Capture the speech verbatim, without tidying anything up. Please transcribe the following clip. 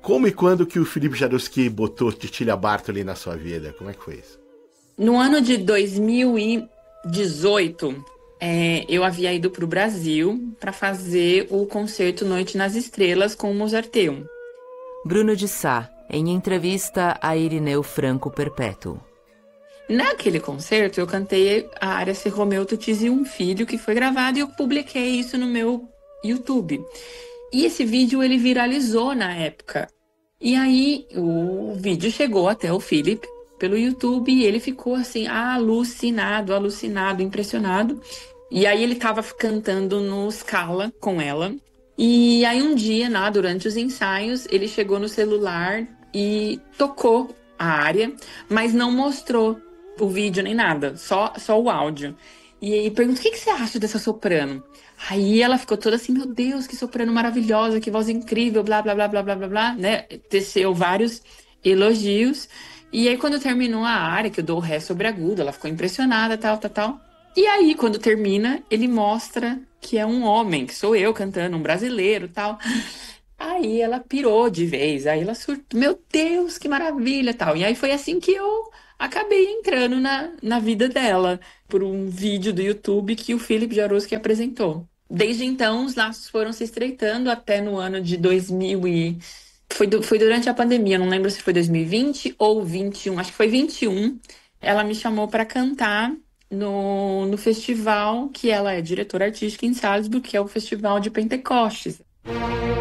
Como e quando que o Felipe Jaruski botou Titília Bartoli na sua vida? Como é que foi isso? No ano de dois mil e dezoito, é, eu havia ido para o Brasil para fazer o concerto Noite nas Estrelas com o Mozarteum. Bruno de Sá, em entrevista a Irineu Franco Perpétuo. Naquele concerto, eu cantei a área Se Romeu Tu Tis um Filho, que foi gravado, e eu publiquei isso no meu YouTube. E esse vídeo, ele viralizou na época. E aí, o vídeo chegou até o Philip pelo YouTube e ele ficou assim, alucinado, alucinado, impressionado. E aí, ele tava cantando no Scala com ela. E aí, um dia, né, durante os ensaios, ele chegou no celular e tocou a área, mas não mostrou o vídeo nem nada, só, só o áudio. E aí pergunta, o que, que você acha dessa soprano? Aí ela ficou toda assim, meu Deus, que soprano maravilhosa, que voz incrível, blá, blá, blá, blá, blá, blá, blá, né? Teceu vários elogios. E aí quando terminou a área, que eu dou o ré sobre agudo, ela ficou impressionada, tal, tal, tal. E aí quando termina, ele mostra que é um homem, que sou eu cantando, um brasileiro, tal. Aí ela pirou de vez, aí ela surtou, meu Deus, que maravilha, tal. E aí foi assim que eu acabei entrando na, na vida dela, por um vídeo do YouTube que o Philip Jaruski apresentou. Desde então, os laços foram se estreitando até no ano de dois mil e... Foi, du- foi durante a pandemia, não lembro se foi dois mil e vinte ou vinte e um, acho que foi vinte e um. Ela me chamou para cantar no, no festival que ela é diretora artística em Salzburg, que é o Festival de Pentecostes.